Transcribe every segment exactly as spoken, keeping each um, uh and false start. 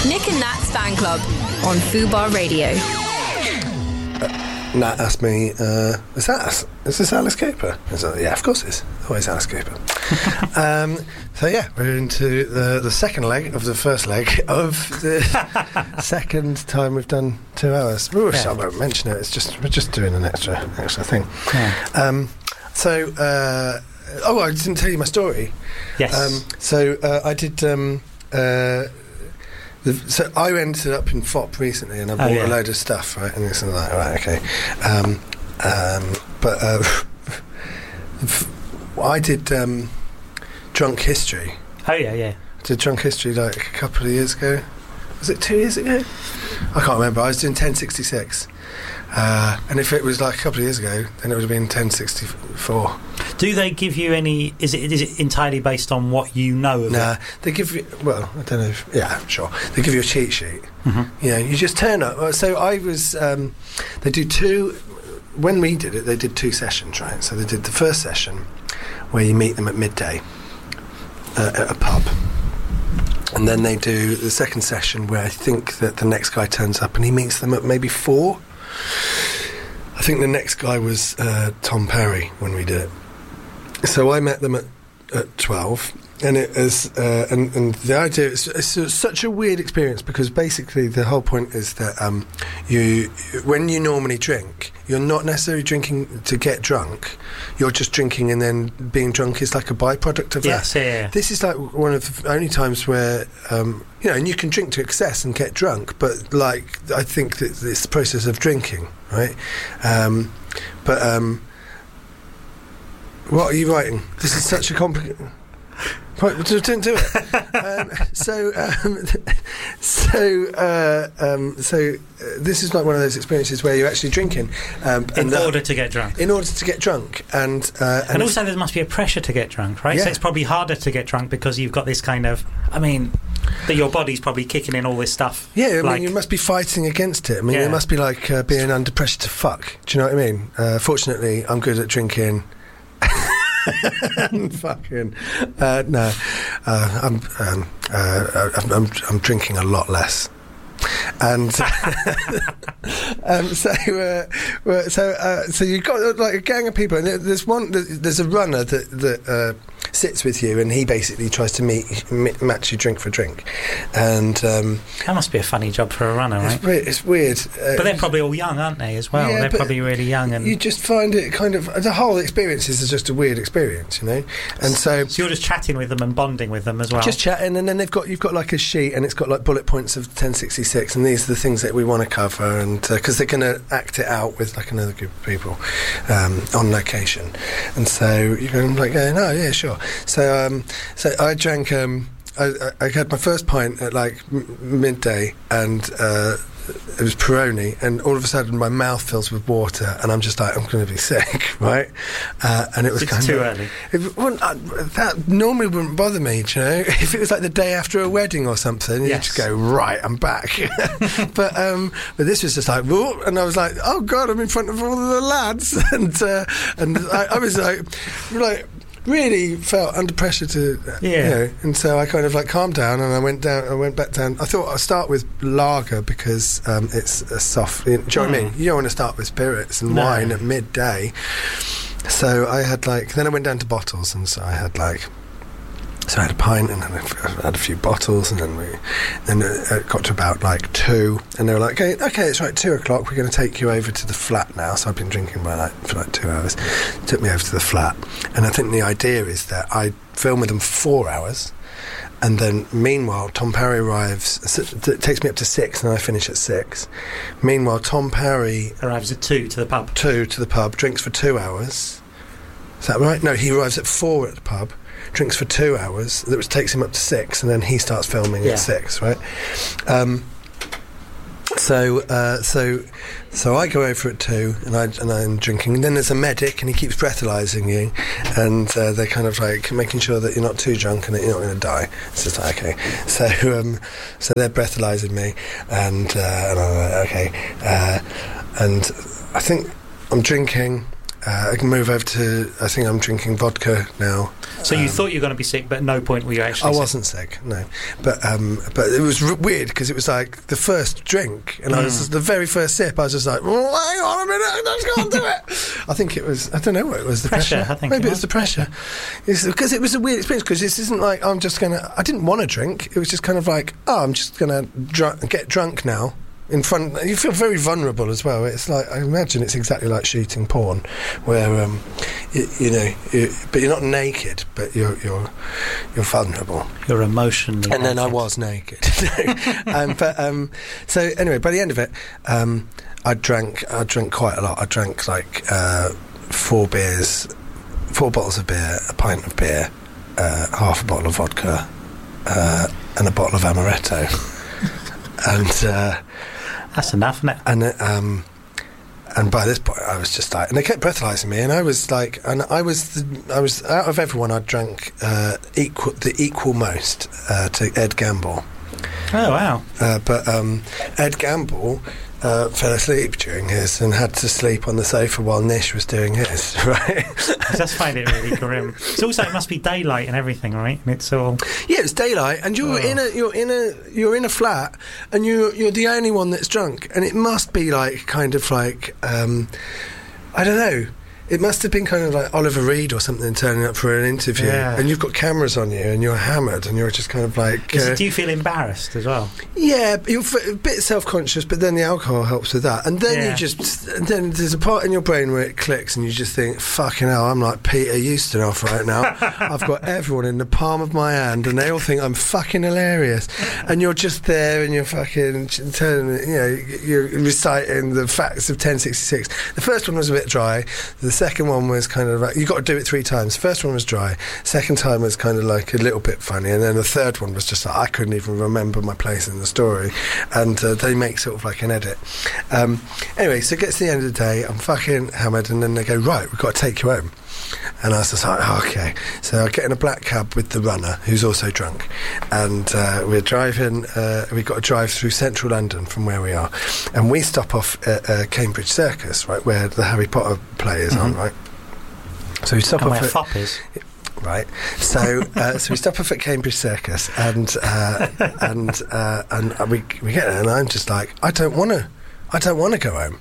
Nick and Nat's Fan Club on Fubar Radio. Uh, Nat asked me, uh, is that is this Alice Cooper? I was like, yeah, of course it is. Always Alice Cooper. um, so yeah, we're into the, the second leg of the first leg of the second time we've done two hours. Ooh, yeah. I won't mention it. It's just we're just doing an extra extra thing. Yeah. Um, so uh, oh, I didn't tell you my story. Yes. Um, so uh, I did. Um, uh, The, so I ended up in F O P recently, and I bought oh, yeah. a load of stuff, right? And this and that, right? Okay. Um, um, but uh, I did um, Drunk History. Oh yeah, yeah. I did Drunk History like a couple of years ago. Was it two years ago? I can't remember. I was doing ten sixty-six, uh, and if it was like a couple of years ago, then it would have been ten sixty-four. Do they give you any? Is it is it entirely based on what you know of nah, it? They give you. Well, I don't know. If, yeah, sure. They give you a cheat sheet. Mm-hmm. You know, you just turn up. So I was. Um, they do two. When we did it, they did two sessions, right? So they did the first session, where you meet them at midday uh, at a pub, and then they do the second session, where I think that the next guy turns up and he meets them at maybe four. I think the next guy was uh, Tom Perry when we did it. So I met them at, at twelve, and it is, uh, and, and the idea is it's, it's such a weird experience, because basically the whole point is that um, you, when you normally drink, you're not necessarily drinking to get drunk. You're just drinking, and then being drunk is like a byproduct of yes, that. Yeah, yeah. This is like one of the only times where um, you know, and you can drink to excess and get drunk, but like I think that it's the process of drinking, right? Um, but um, what are you writing? This is such a complicated. Right, don't do it. um, so, um, so, uh, um, so uh, this is like one of those experiences where you're actually drinking um, in and order that, to get drunk. In order to get drunk, and uh, and, and also there must be a pressure to get drunk, right? Yeah. So it's probably harder to get drunk because you've got this kind of. I mean, that your body's probably kicking in all this stuff. Yeah, I like, mean, you must be fighting against it. I mean, yeah. it must be like uh, being under pressure to fuck. Do you know what I mean? Uh, fortunately, I'm good at drinking. Fucking uh, no, uh, I'm, um, uh, I'm I'm I'm drinking a lot less, and um, so uh, well, so uh, so you've got like a gang of people, and there's one there's a runner that that uh, sits with you, and he basically tries to meet m- match you drink for drink, and um, that must be a funny job for a runner, right? It's weird. It's weird. Uh, but they're probably all young, aren't they? As well, yeah, they're probably really young, and you just find it kind of the whole experience is just a weird experience, you know. And so, so you're just chatting with them and bonding with them as well. Just chatting, and then they've got you've got like a sheet, and it's got like bullet points of ten sixty-six, and these are the things that we want to cover, and because uh, they're going to act it out with like another group of people um, on location, and so you're going like, going, oh yeah, sure. So, um, so I drank. Um, I, I had my first pint at like m- midday, and uh, it was Peroni, and all of a sudden my mouth fills with water, and I'm just like, I'm going to be sick, right? Uh, and it was it's kind too of early. It wouldn't, uh, that normally wouldn't bother me, do you know. If it was like the day after a wedding or something, yes. You just go, right, I'm back. but um, but this was just like, whoa, and I was like, oh god, I'm in front of all of the lads, and uh, and I, I was like, like. really felt under pressure to, yeah. You know, and so I kind of like calmed down, and I went down. I went back down. I thought I'd start with lager because um, it's a soft. You know, do you know what I mean? You don't want to start with spirits and no. wine at midday. So I had like. Then I went down to bottles, and so I had like. So I had a pint, and then I had a few bottles, and then we, then it got to about like two, and they were like, "Okay, okay, it's right, two o'clock. We're going to take you over to the flat now." So I've been drinking by like for like two hours. Took me over to the flat, and I think the idea is that I film with them for four hours, and then meanwhile Tom Parry arrives. It takes me up to six, and I finish at six. Meanwhile, Tom Parry arrives at two to the pub. Two to the pub, drinks for two hours. Is that right? No, he arrives at four at the pub. Drinks for two hours, that which takes him up to six, and then he starts filming yeah. at six, right? Um, so, uh, so, so I go over at two, and I and I'm drinking. And then there's a medic, and he keeps breathalyzing you, and uh, they're kind of like making sure that you're not too drunk and that you're not going to die. It's just like, okay. So, um, so they're breathalyzing me, and uh, and I'm like, okay, uh, and I think I'm drinking. Uh, I can move over to. I think I'm drinking vodka now. So you um, thought you were going to be sick, but at no point were you actually I sick? wasn't sick, no. But um, but it was r- weird because it was like the first drink, and mm. I was just, the very first sip. I was just like, well, hang on a minute, I just can't do it. I think it was. I don't know what it was. The pressure. pressure. I think maybe it it was the pressure. It's because it was a weird experience. Because this isn't like I'm just gonna. I didn't want to drink. It was just kind of like, oh, I'm just gonna dr- get drunk now. In front, you feel very vulnerable as well. It's like, I imagine it's exactly like shooting porn, where um, you, you know, you, but you're not naked, but you're you're you're vulnerable. You're emotionally. And naked. then I was naked. um, but um, so anyway, by the end of it, um, I drank. I drank quite a lot. I drank like uh, four beers, four bottles of beer, a pint of beer, uh, half a bottle of vodka, uh, and a bottle of amaretto, and. Uh, That's enough, isn't it? And um, and by this point, I was just like, and they kept breathalyzing me, and I was like, and I was, the, I was out of everyone, I drank uh, equal the equal most uh, to Ed Gamble. Oh wow! Uh, but um, Ed Gamble uh, fell asleep during his and had to sleep on the sofa while Nish was doing his. Right? I just find it really grim. It's also it must be daylight and everything, right? And it's all yeah, it's daylight, and you're oh. in a you're in a you're in a flat, and you you're the only one that's drunk, and it must be like kind of like um, I don't know. It must have been kind of like Oliver Reed or something turning up for an interview, yeah. and you've got cameras on you, and you're hammered, and you're just kind of like. Is Uh, it, do you feel embarrassed as well? Yeah, you're f- a bit self-conscious, but then the alcohol helps with that, and then Yeah. you just and then there's a part in your brain where it clicks, and you just think, "Fucking hell, I'm like Peter Ustinov right now. I've got everyone in the palm of my hand, and they all think I'm fucking hilarious." And you're just there, and you're fucking telling, you know, you're reciting the facts of ten sixty-six. The first one was a bit dry. The second one was kind of like, you got to do it three times. First one was dry. Second time was kind of like a little bit funny, and then the third one was just like I couldn't even remember my place in the story. And uh, they make sort of like an edit. Um, anyway, so it gets to the end of the day. I'm fucking hammered, and then they go, right, we've got to take you home. And I was just like, oh, okay. So I get in a black cab with the runner, who's also drunk, and uh, we're driving. Uh, we've got to drive through central London from where we are, and we stop off at uh, Cambridge Circus, right, where the Harry Potter play is mm-hmm. on, right. So we stop and off where at Fop is. Right, so uh, so we stop off at Cambridge Circus, and uh, and uh, and we we get there, and I'm just like, I don't want to, I don't want to go home.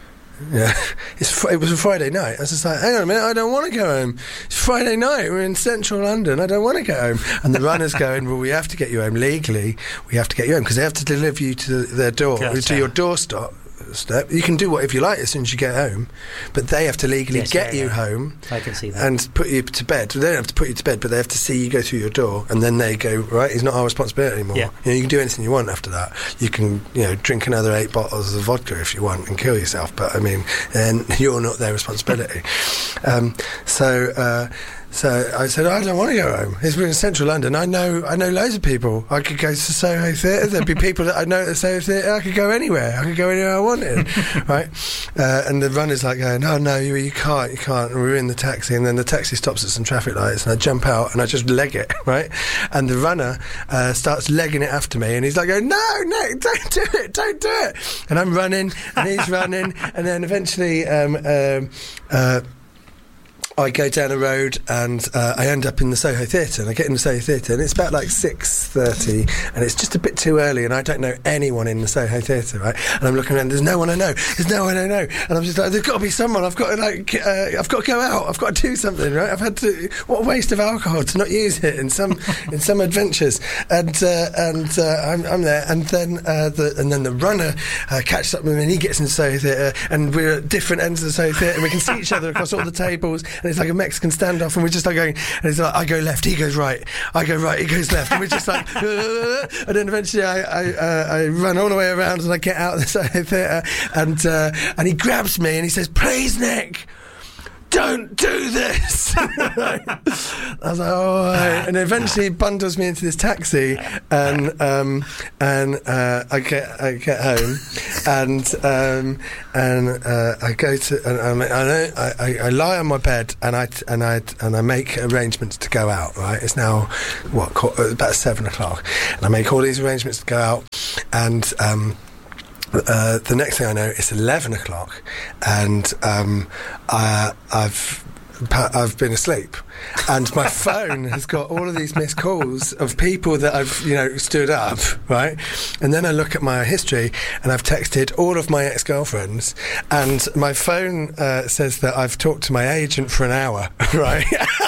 Yeah, it's fr- it was a Friday night. I was just like, hang on a minute, I don't want to go home. It's Friday night. We're in central London. I don't want to go home. And the runner's going, well, we have to get you home legally. We have to get you home because they have to deliver you to their door, Gotcha. to your doorstep. Step. You can do whatever you like as soon as you get home, but they have to legally yes, get yeah, you yeah. home. I can see that. And put you to bed. They don't have to put you to bed, but they have to see you go through your door, and then they go, right, it's not our responsibility anymore. Yeah. You know, you can do anything you want after that. You can, you know, drink another eight bottles of vodka if you want and kill yourself, but I mean, then you're not their responsibility. um, so. Uh, So I said, I don't want to go home. It's in central London. I know I know loads of people. I could go to Soho Theatre. There'd be people that I know at the Soho Theatre. I could go anywhere. I could go anywhere I wanted. Right? Uh, and the runner's like going, oh, no, you, you can't, you can't. And we're in the taxi, and then the taxi stops at some traffic lights, and I jump out, and I just leg it, right? And the runner uh, starts legging it after me, and he's like, going, no, no, don't do it, don't do it. And I'm running, and he's running, and then eventually... Um, um, uh, I go down a road and uh, I end up in the Soho Theatre, and I get in the Soho Theatre, and it's about like six thirty, and it's just a bit too early, and I don't know anyone in the Soho Theatre, right? And I'm looking around, there's no one I know, there's no one I know, and I'm just like, there's got to be someone, I've got to like, uh, I've got to go out, I've got to do something, right? I've had to, what a waste of alcohol to not use it in some in some adventures, and uh, and uh, I'm, I'm there, and then uh, the and then the runner uh, catches up with me, and he gets in the Soho Theatre, and we're at different ends of the Soho Theatre, and we can see each other across all the tables. And it's like a Mexican standoff, and we're just like going, and it's like I go left, he goes right, I go right, he goes left, and we're just like, uh, and then eventually I I, uh, I run all the way around, and I get out of the Soho Theatre, and uh, and he grabs me and he says, "Please, Nick, don't do this." I was like, oh, right. And eventually he bundles me into this taxi, and um, and uh, I get I get home, and um, and uh, I go to and I, I, I, I lie on my bed, and I and I and I make arrangements to go out. Right, it's now what about seven o'clock, and I make all these arrangements to go out, and. Um, Uh, the next thing I know, it's eleven o'clock, and um, I, I've I've been asleep, and my phone has got all of these missed calls of people that I've, you know, stood up, right? And then I look at my history, and I've texted all of my ex-girlfriends, and my phone uh, says that I've talked to my agent for an hour, right?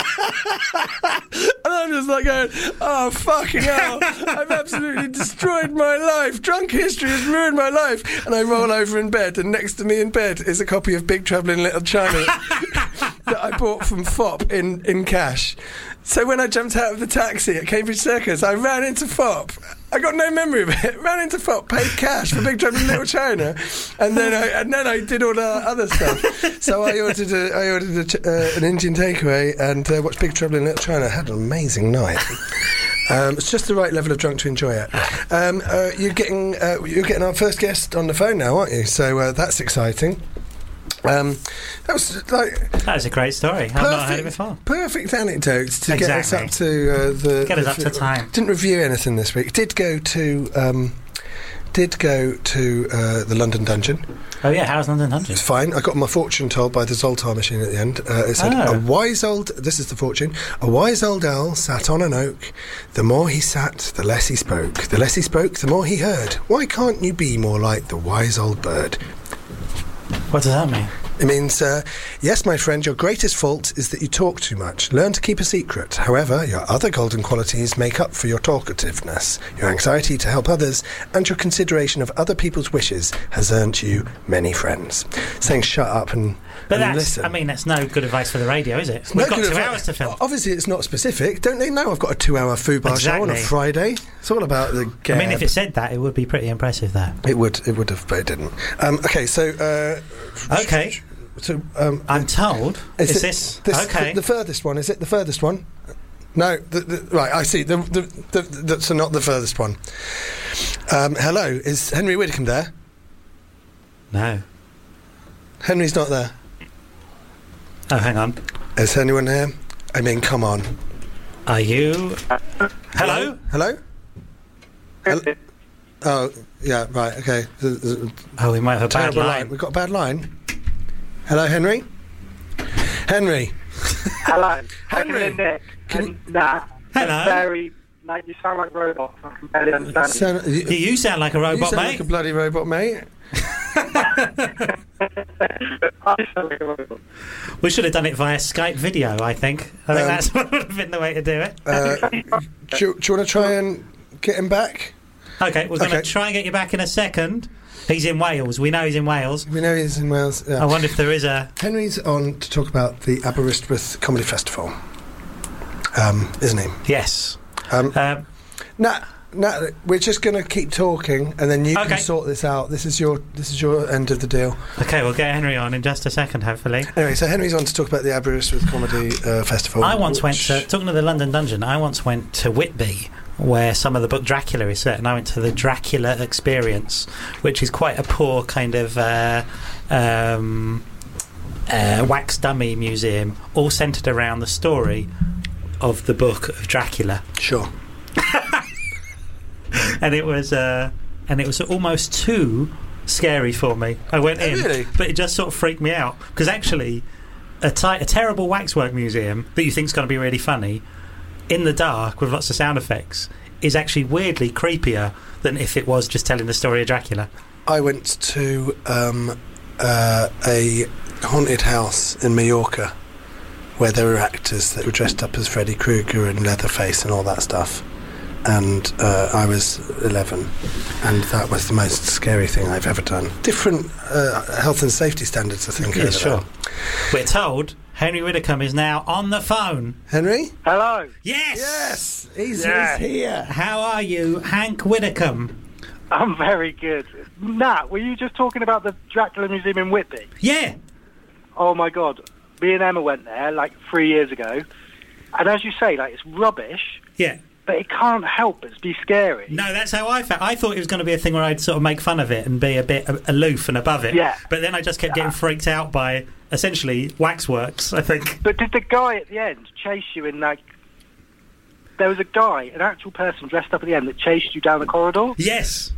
And I'm just like going, oh, fucking hell, I've absolutely destroyed my life. Drunk history has ruined my life. And I roll over in bed, and next to me in bed is a copy of Big Trouble in Little China that I bought from F O P in, in cash. So when I jumped out of the taxi at Cambridge Circus, I ran into F O P. I got no memory of it. Ran into F O P, paid cash for Big Trouble in Little China, and then I and then I did all the other stuff. So I ordered a, I ordered a, ch- uh, an Indian takeaway and uh, watched Big Trouble in Little China. I had an amazing night. Um, it's just the right level of drunk to enjoy it. Um, uh, you're getting uh, you're getting our first guest on the phone now, aren't you? So uh, that's exciting. Um, that was like that was a great story. I've not heard it before. Perfect anecdotes to exactly. get us up to uh, the get us the, up to time. Didn't review anything this week. Did go to um, did go to uh, the London Dungeon. Oh yeah, how's London Dungeon? It's fine. I got my fortune told by the Zoltar machine at the end. Uh, it said, oh. a wise old... This is the fortune. A wise old owl sat on an oak. The more he sat, the less he spoke. The less he spoke, the more he heard. Why can't you be more like the wise old bird? What does that mean? It means, uh, yes, my friend, your greatest fault is that you talk too much. Learn to keep a secret. However, your other golden qualities make up for your talkativeness. Your anxiety to help others and your consideration of other people's wishes has earned you many friends. Saying shut up and, but and that's, listen. I mean, that's no good advice for the radio, is it? It's We've no got two advi- hours to film. Obviously, it's not specific. Don't they know I've got a two-hour food bar exactly. show on a Friday? It's all about the gab. I mean, if it said that, it would be pretty impressive, that. It would, it would have, but it didn't. Um, okay, so... Uh, okay. So, um, I'm told. Is, is this, this okay? The, the furthest one, is it? The furthest one? No, the, the, right. I see. The, the, the, the, so not the furthest one. Um, hello, is Henry Widdicombe there? No. Henry's not there. Oh, hang on. Is anyone here? I mean, come on. Are you? Hello. Hello. Hello? Oh, yeah. Right. Okay. Oh, we might have a bad line. line. We've got a bad line. Hello, Henry? Henry? Hello. Henry? Nick. Can and that. Hello? Very, like, you sound like robots. I can barely understand Sound, you. you, you sound like a robot, you sound mate. like a bloody robot, mate. I sound like a robot. We should have done it via Skype video, I think. I think Um, that's what would have been the way to do it. Uh, do, you- do you want to try and get him back? Okay, we're going to okay. try and get you back in a second. He's in Wales. We know he's in Wales. We know he's in Wales. Yeah. I wonder if there is a... Henry's on to talk about the Aberystwyth Comedy Festival, um, isn't he? Yes. Um, Um, nah, nah, we're just going to keep talking, and then you Okay. can sort this out. This is your this is your end of the deal. okay, we'll get Henry on in just a second, hopefully. Anyway, so Henry's on to talk about the Aberystwyth Comedy uh, Festival. I once went which- to... Talking to the London Dungeon, I once went to Whitby, where some of the book Dracula is set, and I went to the Dracula Experience, which is quite a poor kind of uh, um, uh, wax dummy museum, all centred around the story of the book of Dracula. Sure. And it was uh, and it was almost too scary for me. I went Oh, in, really? but it just sort of freaked me out, because actually a, ti- a terrible waxwork museum that you think is going to be really funny in the dark with lots of sound effects is actually weirdly creepier than if it was just telling the story of Dracula. I went to um, uh, a haunted house in Mallorca where there were actors that were dressed up as Freddy Krueger and Leatherface and all that stuff. And uh, I was eleven, and that was the most scary thing I've ever done. Different uh, health and safety standards, I think. Yeah, over sure. there. We're told Henry Widdicombe is now on the phone. Henry? Hello. Yes! Yes! He's, Yeah. he's here. How are you, Hank Widdicombe? I'm very good. Nat, were you just talking about the Dracula Museum in Whitby? Yeah! Oh, my God. Me and Emma went there, like, three years ago. And as you say, like, it's rubbish, Yeah. but it can't help but be scary. No, that's how I felt. I thought it was going to be a thing where I'd sort of make fun of it and be a bit a- aloof and above it. Yeah. But then I just kept getting freaked out by, essentially, waxworks, I think. But did the guy at the end chase you in, like... There was a guy, an actual person dressed up at the end that chased you down the corridor? Yes.